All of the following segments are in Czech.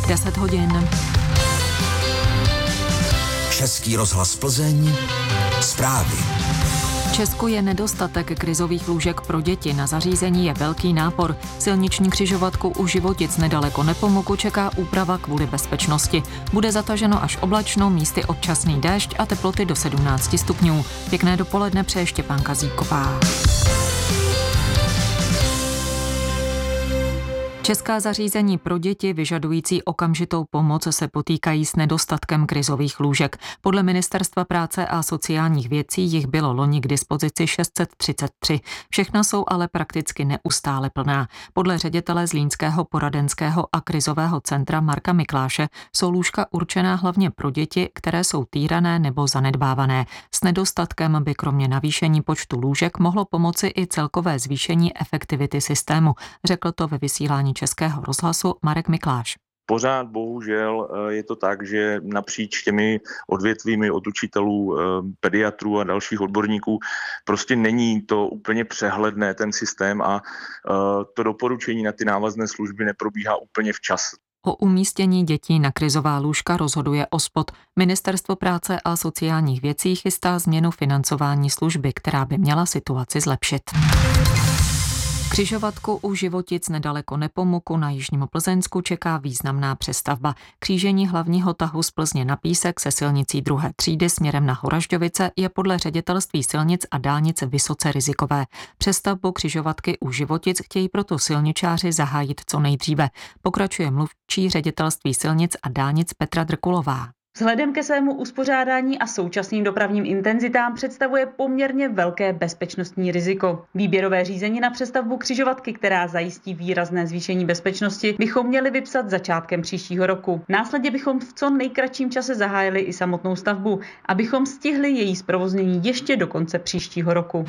10 hodin. Český rozhlas Plzeň. Zprávy. V Česku je nedostatek krizových lůžek pro děti, na zařízení je velký nápor. Silniční křižovatku u Životic nedaleko Nepomuku čeká úprava kvůli bezpečnosti. Bude zataženo až oblačno, místy občasný déšť a teploty do 17 stupňů. Pěkné dopoledne přeje Štěpánka Zíková. Česká zařízení pro děti vyžadující okamžitou pomoc se potýkají s nedostatkem krizových lůžek. Podle Ministerstva práce a sociálních věcí jich bylo loni k dispozici 633. Všechna jsou ale prakticky neustále plná. Podle ředitele Zlínského poradenského a krizového centra Marka Mikláše jsou lůžka určená hlavně pro děti, které jsou týrané nebo zanedbávané. S nedostatkem by kromě navýšení počtu lůžek mohlo pomoci i celkové zvýšení efektivity systému, řekl to ve vysílání Českého rozhlasu Marek Mikláš. Pořád bohužel je to tak, že napříč těmi odvětvími od učitelů, pediatrů a dalších odborníků prostě není to úplně přehledné ten systém a to doporučení na ty návazné služby neprobíhá úplně včas. O umístění dětí na krizová lůžka rozhoduje OSPOD. Ministerstvo práce a sociálních věcí chystá změnu financování služby, která by měla situaci zlepšit. Křižovatku u Životic nedaleko Nepomuku na jižním Plzeňsku čeká významná přestavba. Křížení hlavního tahu z Plzně na Písek se silnicí druhé třídy směrem na Horažďovice je podle ředitelství silnic a dálnic vysoce rizikové. Přestavbu křižovatky u Životic chtějí proto silničáři zahájit co nejdříve. Pokračuje mluvčí ředitelství silnic a dálnic Petra Drkulová. Vzhledem ke svému uspořádání a současným dopravním intenzitám představuje poměrně velké bezpečnostní riziko. Výběrové řízení na přestavbu křižovatky, která zajistí výrazné zvýšení bezpečnosti, bychom měli vypsat začátkem příštího roku. Následně bychom v co nejkratším čase zahájili i samotnou stavbu, abychom stihli její zprovoznění ještě do konce příštího roku.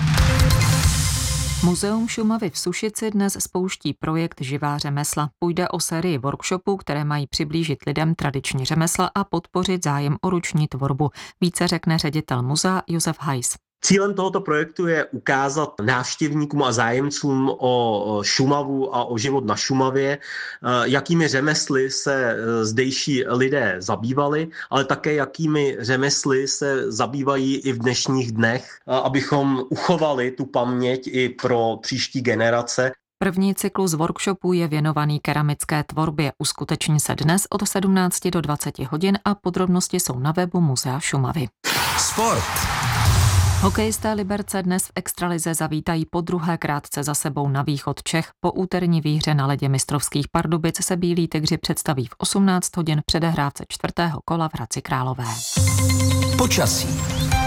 Muzeum Šumavy v Sušici dnes spouští projekt Živá řemesla. Půjde o sérii workshopů, které mají přiblížit lidem tradiční řemesla a podpořit zájem o ruční tvorbu. Více řekne ředitel muzea Josef Hajs. Cílem tohoto projektu je ukázat návštěvníkům a zájemcům o Šumavu a o život na Šumavě, jakými řemesly se zdejší lidé zabývali, ale také jakými řemesly se zabývají i v dnešních dnech, abychom uchovali tu paměť i pro příští generace. První cyklus workshopů je věnovaný keramické tvorbě. Uskuteční se dnes od 17 do 20 hodin a podrobnosti jsou na webu Muzea Šumavy. Sport. Hokejisté Liberce dnes v extralize zavítají po druhé krátce za sebou na východ Čech. Po úterní výhře na ledě mistrovských Pardubic se Bílí tygři představí v 18 hodin v předehrávce 4. kola v Hradci Králové. Počasí.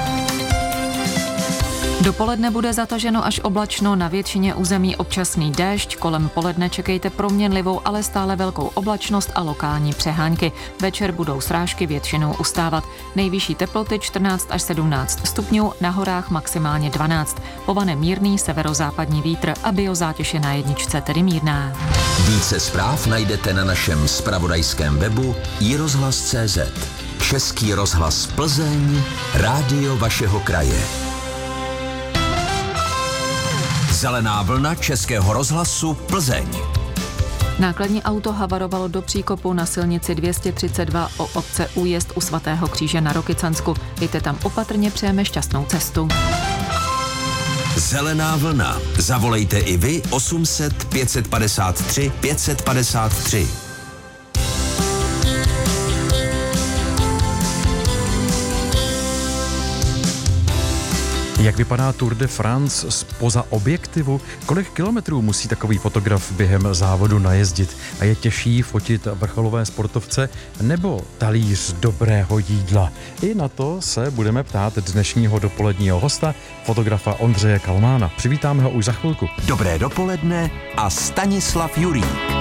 Dopoledne bude zataženo až oblačno, na většině území občasný déšť, kolem poledne čekejte proměnlivou, ale stále velkou oblačnost a lokální přehánky. Večer budou srážky většinou ustávat. Nejvyšší teploty 14 až 17 stupňů, na horách maximálně 12. Povane mírný severozápadní vítr a biozátěž je na jedničce, tedy mírná. Více zpráv najdete na našem zpravodajském webu iRozhlas.cz. Český rozhlas Plzeň, rádio vašeho kraje. Zelená vlna Českého rozhlasu Plzeň. Nákladní auto havarovalo do příkopu na silnici 232 o obce Újezd u Svatého kříže na Rokycansku. Jděte tam opatrně, přejeme šťastnou cestu. Zelená vlna. Zavolejte i vy 800 553 553. Jak vypadá Tour de France zpoza objektivu? Kolik kilometrů musí takový fotograf během závodu najezdit? A je těžší fotit vrcholové sportovce nebo talíř dobrého jídla? I na to se budeme ptát dnešního dopoledního hosta, fotografa Ondřeje Kalmána. Přivítáme ho už za chvilku. Dobré dopoledne a Stanislav Jurík.